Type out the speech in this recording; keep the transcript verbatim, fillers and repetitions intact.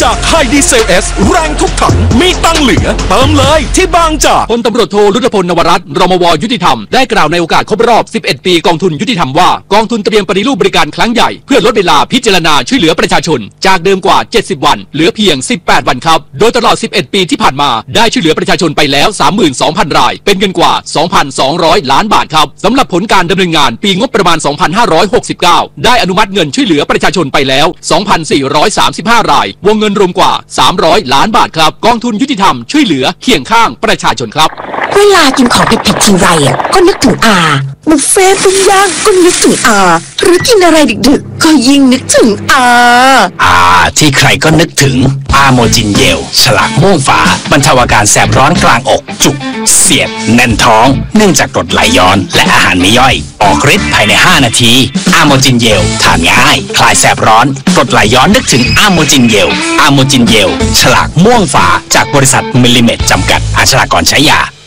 จากไฮดีเซลเอสแรงทุกถังมีตังเหลือเติมเลยที่บางจากพลตำรวจโทรุตพลนวรัตน์รมวยุติธรรมได้กล่าวในโอกาสครบรอบสิบเอ็ดปีกองทุนยุติธรรมว่ากองทุนเตรียมปฏิรูปบริการครั้งใหญ่เพื่อลดเวลาพิจารณาช่วยเหลือประชาชนจากเดิมกว่าเจ็ดสิบวันเหลือเพียงสิบแปดวันครับโดยตลอดสิบเอ็ดปีที่ผ่านมาได้ช่วยเหลือประชาชนไปแล้ว สามหมื่นสองพัน รายเป็นเงินกว่า สองพันสองร้อย ล้านบาทครับสำหรับผลการดำเนินงานปีงบประมาณ สองพันห้าร้อยหกสิบเก้า ได้อนุมัติเงินช่วยเหลือประชาชนไปแล้ว สองพันสี่ร้อยสามสิบห้า รายวงเงินรวมกว่าสามร้อยล้านบาทครับกองทุนยุติธรรมช่วยเหลือเคียงข้างประชาชนครับเวลากินของเผ็ดๆทีไรอ่ะก็นึกถึงอาบุฟเฟ่ต์ปิ้งย่างก็นึกถึงอาหรือกินอะไรดึกๆก็ยิ่งนึกถึงอาอาที่ใครก็นึกถึงอาโมจินเยลฉลากม่วงฟ้าบรรเทาอาการแสบร้อนกลางอกจุกเสียดแน่นท้องเนื่องจากกรดไหลย้อนและอาหารไม่ย่อยออกฤทธิ์ภายในห้านาทีอาโมจินเยลทานง่ายคลายแสบร้อนกรดไหลย้อนนึกถึงอาโมจินเยลอาโมจินเยลฉลากม่วงฟ้าจากบริษัทมิลลิเมตรจำกัดอาชญากรใช้ยา